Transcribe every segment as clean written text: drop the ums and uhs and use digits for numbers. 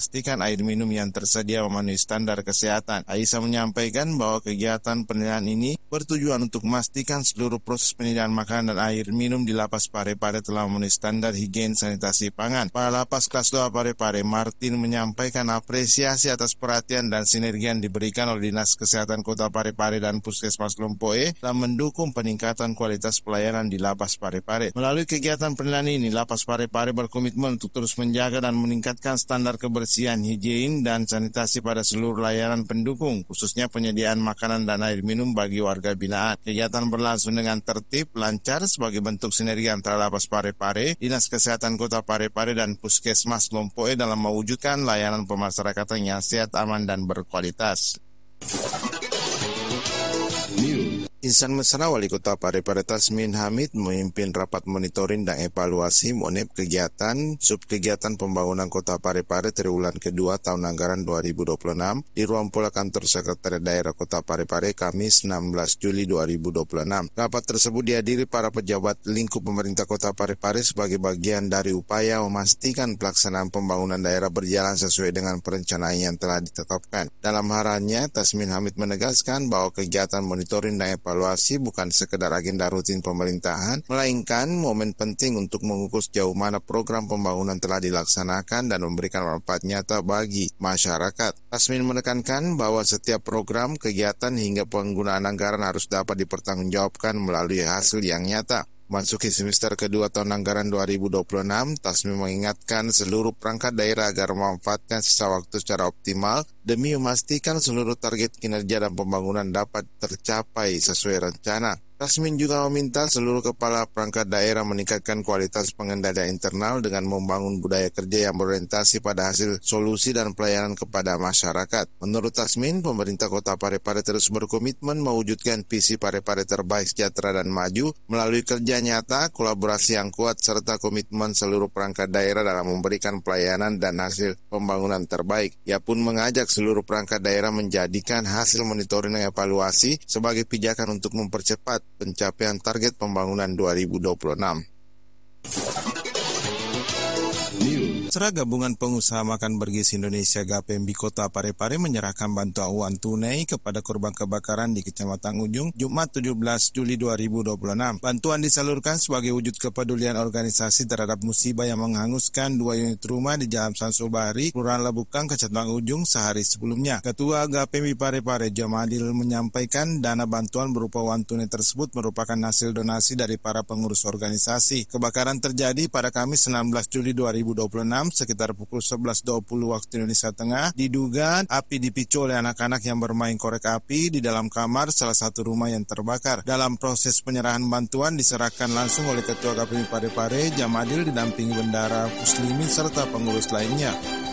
memastikan air minum yang tersedia memenuhi standar kesehatan. Aisyah menyampaikan bahwa kegiatan penilaian ini bertujuan untuk memastikan seluruh proses penyediaan makanan dan air minum di Lapas Parepare telah memenuhi standar higien sanitasi pangan. Kepala Lapas Kelas 2 Parepare, Martin, menyampaikan apresiasi atas perhatian dan sinergi yang diberikan oleh Dinas Kesehatan Kota Parepare dan Puskesmas Lompoe dalam mendukung peningkatan kualitas pelayanan di Lapas Parepare. Melalui kegiatan penilaian ini, Lapas Parepare berkomitmen untuk terus menjaga dan meningkatkan standar kebersihan, higien, dan sanitasi pada seluruh layanan pendukung, khususnya penyediaan makanan dan air minum bagi warga binaan. Kegiatan berlangsung dengan tertib, lancar sebagai bentuk sinergi antara Lapas Parepare, Dinas Kesehatan Kota Parepare, dan Puskesmas Lompoe dalam mewujudkan layanan pemasyarakatan yang sehat, aman, dan berkualitas. Insan Mesra Wali Kota Parepare Tasmin Hamid memimpin rapat monitoring dan evaluasi MONEP kegiatan subkegiatan pembangunan Kota Parepare triwulan kedua tahun anggaran 2026 di ruang pola kantor Sekretariat Daerah Kota Parepare Kamis 16 Juli 2026. Rapat tersebut dihadiri para pejabat lingkup pemerintah Kota Parepare sebagai bagian dari upaya memastikan pelaksanaan pembangunan daerah berjalan sesuai dengan perencanaan yang telah ditetapkan. Dalam arahannya, Tasmin Hamid menegaskan bahwa kegiatan monitoring dan evaluasi bukan sekedar agenda rutin pemerintahan, melainkan momen penting untuk mengukur sejauh mana program pembangunan telah dilaksanakan dan memberikan manfaat nyata bagi masyarakat. Tasmin menekankan bahwa setiap program, kegiatan hingga penggunaan anggaran harus dapat dipertanggungjawabkan melalui hasil yang nyata. Masuki semester kedua tahun anggaran 2026, Tasmin mengingatkan seluruh perangkat daerah agar memanfaatkan sisa waktu secara optimal demi memastikan seluruh target kinerja dan pembangunan dapat tercapai sesuai rencana. Tasmin juga meminta seluruh kepala perangkat daerah meningkatkan kualitas pengendalian internal dengan membangun budaya kerja yang berorientasi pada hasil solusi dan pelayanan kepada masyarakat. Menurut Tasmin, pemerintah Kota Parepare terus berkomitmen mewujudkan visi Parepare terbaik, sejahtera, dan maju melalui kerja nyata, kolaborasi yang kuat, serta komitmen seluruh perangkat daerah dalam memberikan pelayanan dan hasil pembangunan terbaik. Ia pun mengajak seluruh perangkat daerah menjadikan hasil monitoring dan evaluasi sebagai pijakan untuk mempercepat pencapaian target pembangunan 2026. Mesra Gabungan Pengusaha Makan Bergizi Indonesia GAPEMBI Kota Parepare menyerahkan bantuan uang tunai kepada korban kebakaran di Kecamatan Ujung Jumat 17 Juli 2026. Bantuan disalurkan sebagai wujud kepedulian organisasi terhadap musibah yang menghanguskan 2 unit rumah di Jalan Sansobari, Kelurahan Labukang, Kecamatan Ujung sehari sebelumnya. Ketua GAPEMBI Parepare Jamadil menyampaikan dana bantuan berupa uang tunai tersebut merupakan hasil donasi dari para pengurus organisasi. Kebakaran terjadi pada Kamis 16 Juli 2026 sekitar pukul 11.20 waktu Indonesia Tengah. Diduga api dipicu oleh anak-anak yang bermain korek api di dalam kamar salah satu rumah yang terbakar. Dalam proses penyerahan bantuan diserahkan langsung oleh Ketua GAPEMBI Parepare Jamadil didampingi Bendara Muslimin serta pengurus lainnya.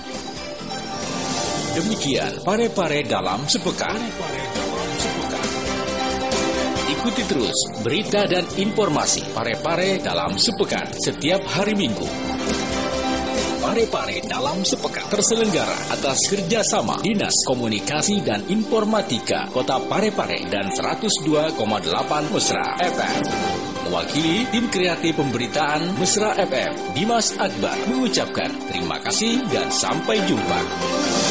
Demikian Parepare dalam sepekan. Ikuti terus berita dan informasi Parepare dalam sepekan setiap hari Minggu. Parepare dalam sepekan terselenggara atas kerjasama Dinas Komunikasi dan Informatika Kota Parepare dan 102,8 Mesra FM. Mewakili tim kreatif pemberitaan Mesra FM, Dimas Akbar mengucapkan terima kasih dan sampai jumpa.